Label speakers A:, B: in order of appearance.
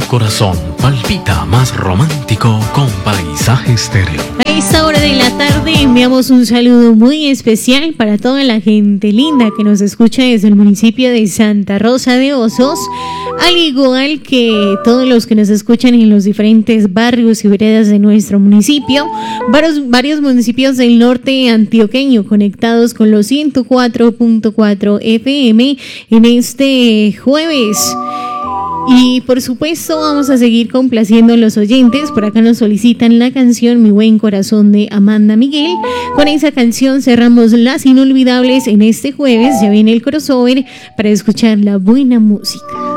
A: corazón palpita más romántico con Paisaje Estéreo.
B: A esta hora de la tarde enviamos un saludo muy especial para toda la gente linda que nos escucha desde el municipio de Santa Rosa de Osos, al igual que todos los que nos escuchan en los diferentes barrios y veredas de nuestro municipio, varios municipios del norte antioqueño conectados con los 104.4 FM en este jueves. Y por supuesto vamos a seguir complaciendo a los oyentes. Por acá nos solicitan la canción Mi Buen Corazón de Amanda Miguel. Con esa canción cerramos las inolvidables en este jueves. Ya viene el crossover para escuchar la buena música.